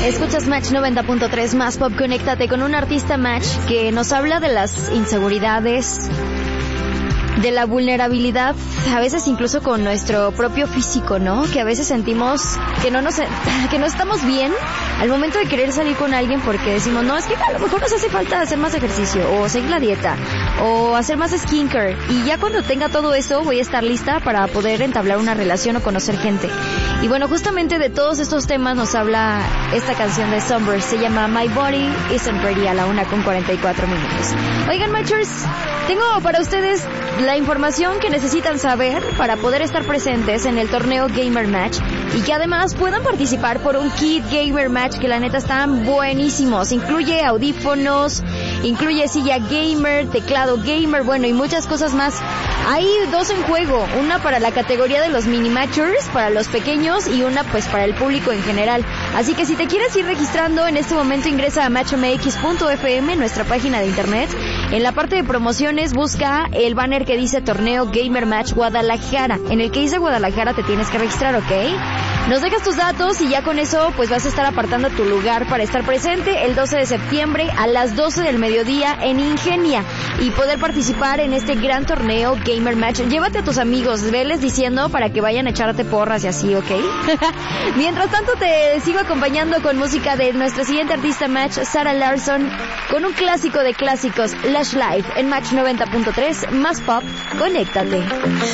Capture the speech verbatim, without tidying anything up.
Escuchas Match noventa punto tres, más pop. Conéctate con un artista Match que nos habla de las inseguridades, de la vulnerabilidad, a veces incluso con nuestro propio físico, ¿no? Que a veces sentimos que no nos, que no estamos bien al momento de querer salir con alguien porque decimos, no, es que a lo mejor nos hace falta hacer más ejercicio, o seguir la dieta, o hacer más skincare, y ya cuando tenga todo eso voy a estar lista para poder entablar una relación o conocer gente. Y bueno, justamente de todos estos temas nos habla esta canción de Somber, se llama My Body Isn't Ready, a la una con cuarenta y cuatro minutos. Oigan, Matchers, tengo para ustedes la información que necesitan saber para poder estar presentes en el torneo Gamer Match y que además puedan participar por un kit Gamer Match que la neta están buenísimos. Incluye audífonos, incluye silla gamer, teclado gamer, bueno, y muchas cosas más. Hay dos en juego, una para la categoría de los mini matchers, para los pequeños, y una pues para el público en general. Así que si te quieres ir registrando en este momento, ingresa a match m x punto f m, nuestra página de internet. En la parte de promociones busca el banner que dice Torneo Gamer Match Guadalajara. En el que dice Guadalajara te tienes que registrar, ¿ok? Nos dejas tus datos y ya con eso pues vas a estar apartando tu lugar para estar presente el doce de septiembre a las doce del mediodía en Ingenia y poder participar en este gran torneo Gamer Match. Llévate a tus amigos, veles diciendo para que vayan a echarte porras y así, ¿ok? Mientras tanto te sigo acompañando con música de nuestra siguiente artista Match, Sarah Larson, con un clásico de clásicos, Lush Life, en Match noventa punto tres, más pop. Conéctate.